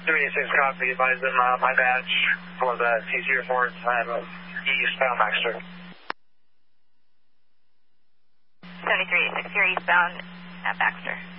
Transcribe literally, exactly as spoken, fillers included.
three eighty-six copy. Advise them uh, my badge for the T C reports. I'm eastbound Baxter. seventy-three eighty-six, you're eastbound at Baxter.